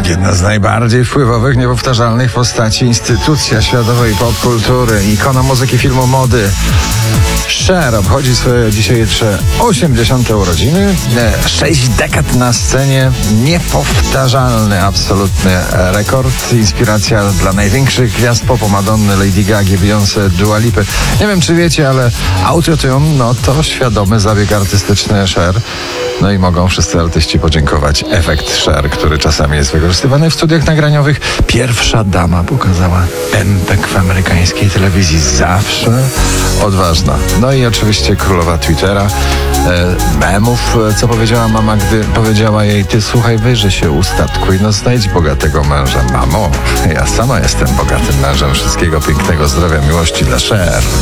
Jedna z najbardziej wpływowych, niepowtarzalnych postaci, instytucja światowej popkultury, ikona muzyki, filmu, mody. Cher obchodzi swoje dzisiejsze 80. urodziny. 6 dekad na scenie. Niepowtarzalny, absolutny rekord. Inspiracja dla największych gwiazd popu, Madonny, Lady Gagi, Beyoncé, Dua Lipy. Nie wiem, czy wiecie, ale autotune to świadomy zabieg artystyczny Cher. No i mogą wszyscy artyści podziękować. Efekt Cher, który czasami jest wykorzystywany w studiach nagraniowych. Pierwsza dama pokazała pępek w amerykańskiej telewizji. Zawsze odważna. No i oczywiście królowa Twittera, memów, co powiedziała mama, gdy powiedziała jej: ty słuchaj, wyjrzyj się, ustatkuj, no znajdź bogatego męża. Mamo, ja sama jestem bogatym mężem. Wszystkiego pięknego, zdrowia, miłości dla Cher.